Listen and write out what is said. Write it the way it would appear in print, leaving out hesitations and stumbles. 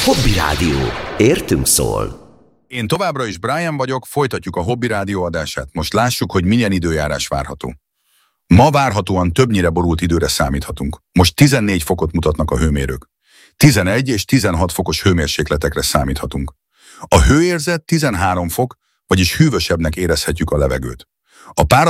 Hobby Rádió. Értünk szól. Én továbbra is Brian vagyok, folytatjuk a Hobby Rádió adását. Most lássuk, hogy milyen időjárás várható. Ma várhatóan többnyire borult időre számíthatunk. Most 14 fokot mutatnak a hőmérők. 11 és 16 fokos hőmérsékletekre számíthatunk. A hőérzet 13 fok, vagyis hűvösebbnek érezhetjük a levegőt. A